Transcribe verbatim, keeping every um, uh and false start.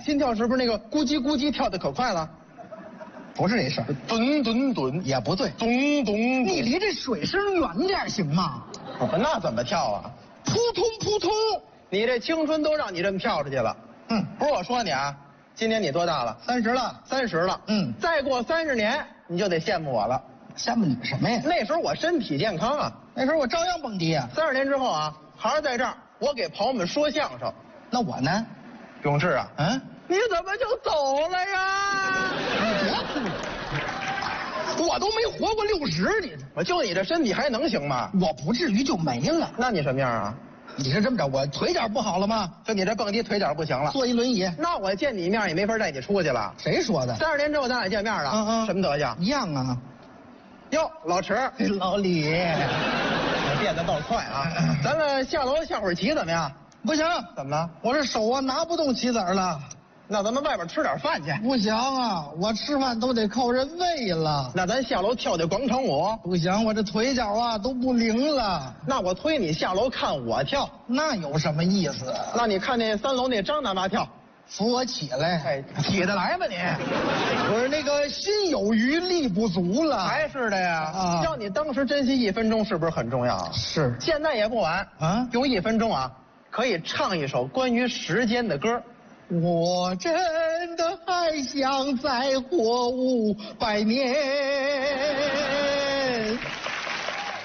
心跳是不是那个咕叽咕叽跳的可快了？ 不是这事儿， 吨吨吨也不对， 咚咚。 你离这水声远点行吗？ 那怎么跳啊？ 扑通扑通。 你这青春都让你这么跳出去了。 嗯， 不是我说你啊，今年你多大了？ 三十了， 三十了。 嗯， 再过三十年你就得羡慕我了。 羡慕你什么呀？ 那时候我身体健康啊， 那时候我照样蹦迪啊。 三十年之后啊，还是在这儿，我给朋友们说相声。 那我呢？ 永志啊， 嗯， 你怎么就走了呀？ 你别哭，我都没活过六十，你我就你这身体还能行吗？ 我不至于就没了。 那你什么样啊？ 你是这么着，我腿脚不好了吗？ 就你这蹦迪腿脚不行了， 坐一轮椅。 那我见你面也没法带你出去了。 谁说的？ 三十年之后咱俩见面了， 嗯嗯， 什么德行？ 一样啊。 哟，老池， 老李， 我变得倒快啊！咱们下楼下会儿棋怎么样？ 不行， 怎么了？ 我这手啊拿不动棋子儿了。 那咱们外边吃点饭去。 不行啊，我吃饭都得靠人喂了。 那咱下楼跳跳广场舞。 不行，我这腿脚啊都不灵了。 那我推你下楼看我跳， 那有什么意思？ 那你看那三楼那张大妈跳， 扶我起来。 哎，起得来吧你？ 我是那个心有余力不足了。 还是的呀。 啊， 要你当时珍惜一分钟，是不是很重要？ 是。 现在也不晚啊， 用一分钟啊，可以唱一首关于时间的歌。 我真的还想再活五百年。